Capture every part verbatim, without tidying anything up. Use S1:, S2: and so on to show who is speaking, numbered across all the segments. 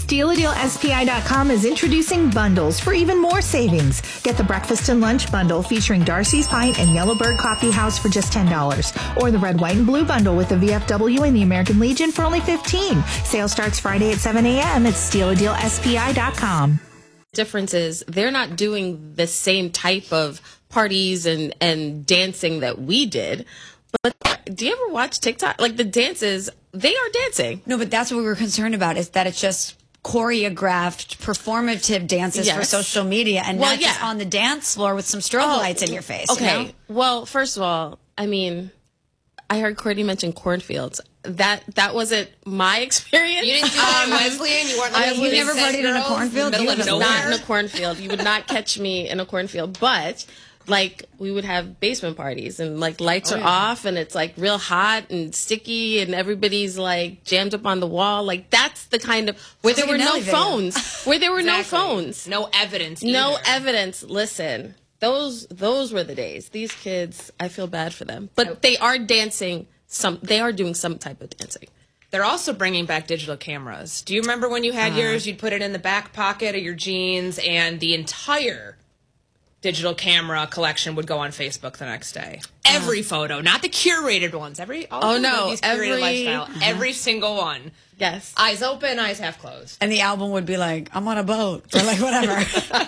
S1: Steal a Deal S P I dot com is introducing bundles for even more savings. Get the breakfast and lunch bundle featuring Darcy's Pint and Yellowbird Coffee House for just ten dollars. Or the red, white, and blue bundle with the V F W and the American Legion for only fifteen dollars. Sale starts Friday at seven a.m. at Steal a Deal S P I dot com.
S2: Difference is they're not doing the same type of parties and, and dancing that we did. But do you ever watch TikTok? Like the dances, they are dancing.
S3: No, but that's what we were concerned about, is that it's just choreographed, performative dances
S2: Yes.
S3: for social media and
S2: Well,
S3: not just
S2: yeah.
S3: on the dance floor with some strobe
S2: Oh,
S3: lights in your face.
S2: Okay.
S3: You know?
S2: Well, first of all, I mean, I heard Courtney mention cornfields. That that wasn't my experience.
S4: You didn't do that in Wesleyan? You weren't
S2: I
S4: like
S2: was
S4: Big
S3: never
S4: Set
S3: partied in a
S4: Girls
S3: cornfield?
S4: in the
S3: You
S4: middle of
S3: would
S2: not in
S4: nowhere?
S2: a cornfield. You would not catch me in a cornfield, but like we would have basement parties and like lights
S4: Oh,
S2: are
S4: yeah.
S2: off and it's like real hot and sticky and everybody's like jammed up on the wall. Like that's the kind of where there
S3: like
S2: were
S3: a
S2: no
S3: Nelly video.
S2: phones, where there were no
S4: Exactly.
S2: phones,
S4: No evidence.
S2: no
S4: either.
S2: evidence. Listen, those those were the days. These kids, I feel bad for them, but they are dancing. Some they are doing some type of dancing.
S4: They're also bringing back digital cameras. Do you remember when you had
S2: Uh.
S4: yours? You'd put it in the back pocket of your jeans, and the entire digital camera collection would go on Facebook the next day. Every photo, not the curated ones. Every all
S2: Oh,
S4: of
S2: no,
S4: these curated
S2: every-
S4: lifestyle. Every single one.
S2: Yes.
S4: Eyes open, eyes half closed.
S3: And the album would be like, I'm on a boat, or like whatever.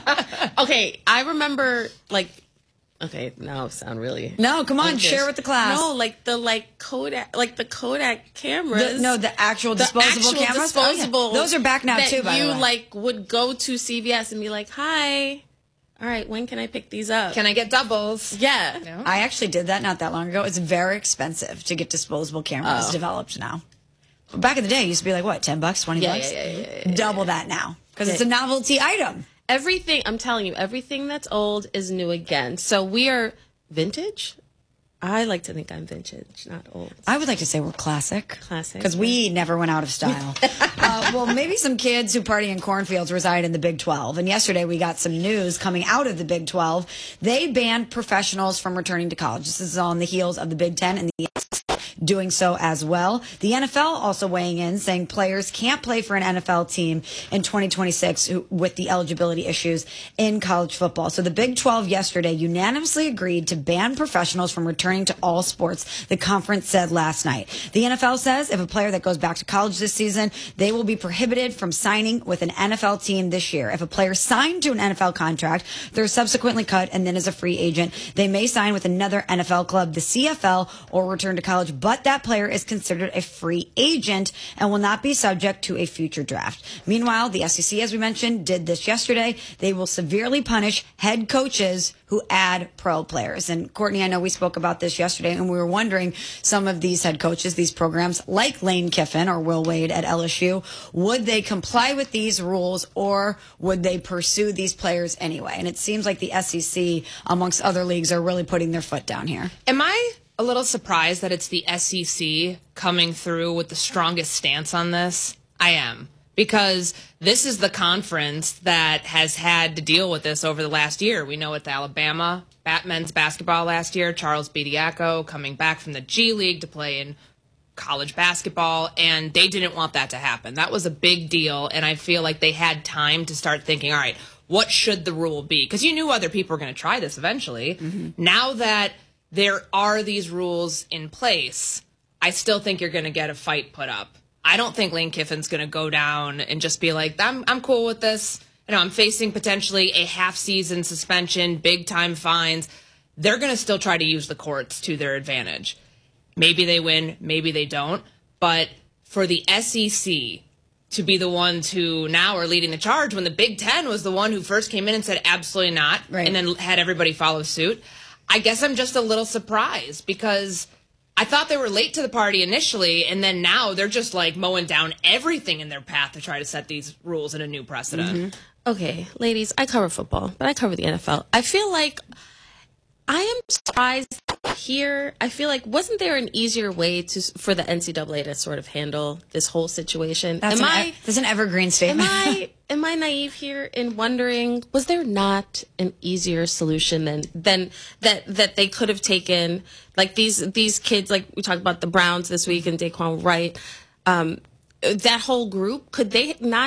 S2: Okay, I remember like. Okay, now I sound really.
S3: No, come on,
S2: Like
S3: share
S2: this.
S3: with the class.
S2: No, like the like Kodak, like the Kodak cameras.
S3: The- no, the actual
S2: The
S3: disposable
S2: actual
S3: cameras? Oh, yeah.
S2: disposable.
S3: Those are back now,
S2: that
S3: too, by the
S2: you
S3: way.
S2: like would go to C V S and be like, "Hi, all right, when can I pick these up?"
S4: Can I get doubles?
S2: yeah.
S3: I actually did that not that long ago. It's very expensive to get disposable cameras
S2: Oh.
S3: developed now. Back in the day, it used to be like, what, ten bucks, twenty
S2: Yeah,
S3: bucks?
S2: yeah, yeah, yeah, yeah,
S3: Double that now. Because it's a novelty item.
S2: Everything, I'm telling you, everything that's old is new again. So we are vintage. I like to think I'm vintage, not old.
S3: I would like to say we're classic.
S2: Classic,
S3: Because we never went out of style. uh, well, maybe some kids who party in cornfields reside in the Big twelve. And yesterday we got some news coming out of the Big twelve. They banned professionals from returning to college. This is on the heels of the Big ten and the doing so as well. The N F L also weighing in, saying players can't play for an N F L team in twenty twenty-six who, with the eligibility issues in college football. So the Big twelve yesterday unanimously agreed to ban professionals from returning to all sports, the conference said last night. The N F L says if a player that goes back to college this season, they will be prohibited from signing with an N F L team this year. If a player signed to an N F L contract, they're subsequently cut and then is a free agent, they may sign with another N F L club, the C F L, or return to college, but that player is considered a free agent and will not be subject to a future draft. Meanwhile, the S E C, as we mentioned, did this yesterday. They will severely punish head coaches who add pro players. And Courtney, I know we spoke about this yesterday, and we were wondering some of these head coaches, these programs, like Lane Kiffin or Will Wade at L S U, would they comply with these rules or would they pursue these players anyway? And it seems like the S E C, amongst other leagues, are really putting their foot down here.
S4: Am I a little surprised that it's the S E C coming through with the strongest stance on this? I am. Because this is the conference that has had to deal with this over the last year. We know with Alabama, men's basketball last year, Charles Bediako coming back from the G League to play in college basketball, and they didn't want that to happen. That was a big deal, and I feel like they had time to start thinking, all right, what should the rule be? Because you knew other people were going to try this eventually. Mm-hmm. Now that there are these rules in place, I still think you're going to get a fight put up. I don't think Lane Kiffin's going to go down and just be like, I'm I'm cool with this. You know, I'm facing potentially a half-season suspension, big-time fines. They're going to still try to use the courts to their advantage. Maybe they win, maybe they don't. But for the S E C to be the ones who now are leading the charge when the Big Ten was the one who first came in and said absolutely not,
S3: right,
S4: and then had everybody follow suit, I guess I'm just a little surprised because I thought they were late to the party initially, and then now they're just like mowing down everything in their path to try to set these rules in a new precedent.
S2: Mm-hmm. Okay, ladies, I cover football, but I cover the N F L. I feel like I am surprised here. I feel like wasn't there an easier way to for the N C double A to sort of handle this whole situation?
S3: That's
S2: am
S3: an,
S2: I?
S3: That's an evergreen
S2: Am
S3: statement.
S2: I? Am I naive here in wondering was there not an easier solution than than that that they could have taken? Like these these kids, like we talked about the Browns this week and Daquan Wright, um, that whole group. Could they not